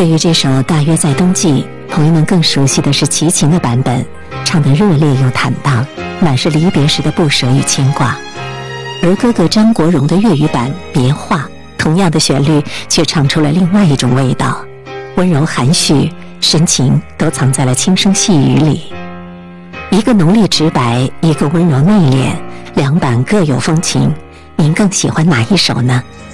对于这首《大约在冬季》，朋友们更熟悉的是齐秦的版本，唱得热烈又坦荡，满是离别时的不舍与牵挂。而哥哥张国荣的粤语版《别话》，同样的旋律，却唱出了另外一种味道，温柔含蓄，深情都藏在了轻声细语里。一个浓烈直白，一个温柔内敛，两版各有风情，您更喜欢哪一首呢？